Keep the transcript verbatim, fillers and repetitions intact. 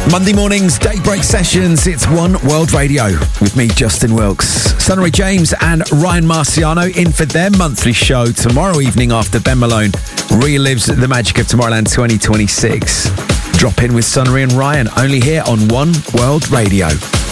Monday mornings, Daybreak Sessions. It's One World Radio with me, Justin Wilkes. Sunnery James and Ryan Marciano in for their monthly show tomorrow evening after Ben Malone relives the magic of Tomorrowland twenty twenty-six. Drop in with Sunnery and Ryan only here on One World Radio.